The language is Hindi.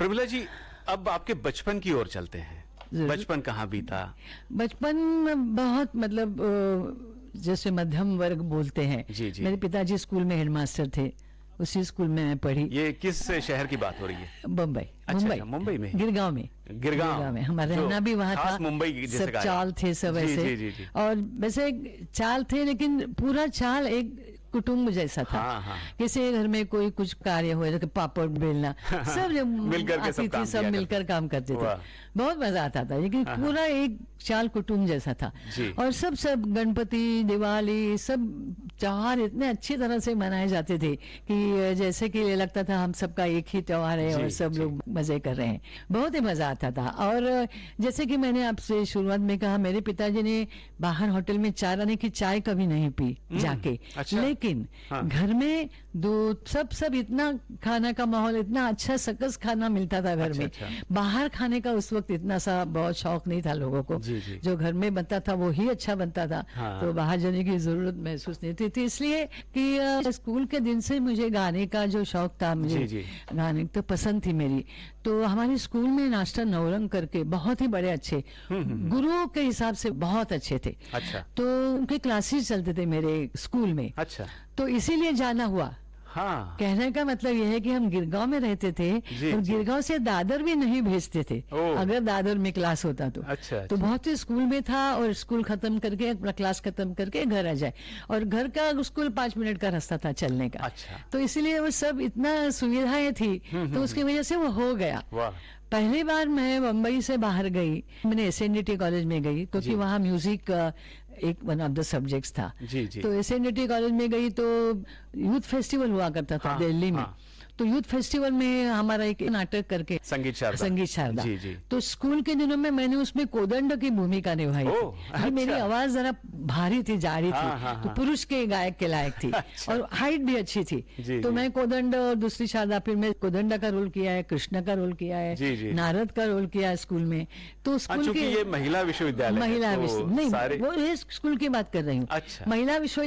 प्रमिला जी, अब आपके बचपन की ओर चलते हैं। बचपन कहाँ बीता? बचपन में बहुत मतलब जैसे मध्यम वर्ग बोलते हैं। जी जी। मेरे पिताजी स्कूल में हेडमास्टर थे, उसी स्कूल में मैं पढ़ी। ये किस शहर की बात हो रही है? बम्बई। अच्छा, मुंबई में, गिरगांव में। गिरगांव में हमारा रहना भी वहाँ था। मुंबई जैसे सब चाल थे सब ऐसे। जी, जी, जी। और वैसे चाल थे, लेकिन पूरा चाल एक कुटुंब जैसा था। हाँ। किसी घर में कोई कुछ कार्य हो, जैसे पापड़ बेलना, सब जब मिलकर के आती थी, सब मिलकर काम करते थे। बहुत मजा आता था, लेकिन पूरा एक चाल कुटुंब जैसा था। और सब गणपति, दिवाली, सब त्योहार इतने अच्छी तरह से मनाए जाते थे कि जैसे कि लगता था हम सबका एक ही त्योहार है और सब लोग मजे कर रहे हैं। बहुत ही मजा आता था। और जैसे कि मैंने आपसे शुरुआत में कहा, मेरे पिताजी ने बाहर होटल में चाय आने की चाय कभी नहीं पी जाके। अच्छा। लेकिन घर में दूध सब इतना खाना का माहौल, इतना अच्छा सकस खाना मिलता था घर में। बाहर खाने का उस वक्त इतना सा बहुत शौक नहीं था लोगों को। जो घर में बनता था वो ही अच्छा बनता था। तो बाहर जाने की जरूरत महसूस नहीं थी। इसलिए कि स्कूल के दिन से मुझे गाने का जो शौक था, मुझे गाने तो पसंद थी मेरी। तो हमारे स्कूल में मास्टर नवरंग करके बहुत ही बड़े अच्छे गुरुओं के हिसाब से बहुत अच्छे थे। अच्छा। तो उनके क्लासेस चलते थे मेरे स्कूल में। अच्छा। तो इसीलिए जाना हुआ। हाँ। कहने का मतलब यह है कि हम गिरगांव में रहते थे और गिरगांव से दादर भी नहीं भेजते थे अगर दादर में क्लास होता तो। अच्छा। तो बहुत ही स्कूल में था और स्कूल खत्म करके, अपना क्लास खत्म करके घर आ जाए, और घर का स्कूल 5 मिनट का रास्ता था चलने का। अच्छा। तो इसलिए वो सब इतना सुविधाएं थी, तो उसकी वजह से वो हो गया। पहली बार मैं मुंबई से बाहर गई, मैंने SNDT कॉलेज में गई, क्योंकि वहाँ म्यूजिक एक वन ऑफ द सब्जेक्ट्स था। तो SNDT कॉलेज में गई तो यूथ फेस्टिवल हुआ करता था दिल्ली में। तो यूथ फेस्टिवल में हमारा एक नाटक करके संगीत शारदा। तो स्कूल के दिनों में मैंने उसमें कोदंड की भूमिका निभाई थी। अच्छा। मेरी आवाज जरा भारी थी, जारी थी, तो पुरुष के गायक के लायक थी। अच्छा। और हाइट भी अच्छी थी। तो मैं कोदंड और दूसरी शारदा, फिर मैं कोदंडा का रोल किया है, कृष्ण का रोल किया है, नारद का रोल किया है स्कूल में। तो स्कूल के, ये महिला विश्वविद्यालय, नहीं वो स्कूल की बात कर रही हूँ। महिला विश्वविद्यालय